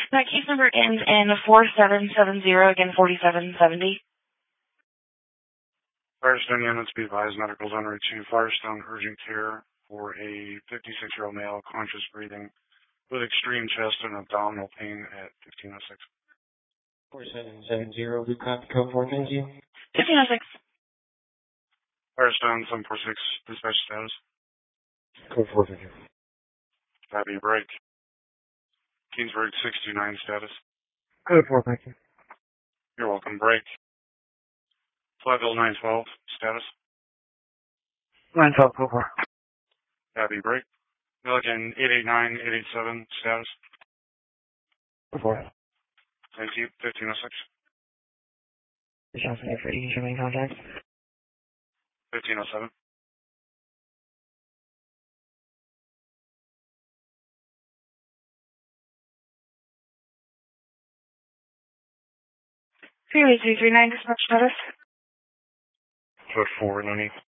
That case number ends in 4770, again 4770. Firestone units be advised, medical's en route to Firestone urgent care for a 56-year-old male, conscious breathing, with extreme chest and abdominal pain at 1506. 4770, we've got the code for, thank you. 1506. Firestone 746, dispatch status. Code 4, thank you. Copy, break. Kingsburg 629 status. Code 4, thank you. You're welcome, break. Flatville 912, status. 912, code 4. Copy, break. Milligan 889, 887, status. Code 4. Thank you, 1506. Johnson, for you can main contact. 1507. Freeway 239, dispatch status. Code 4, no need.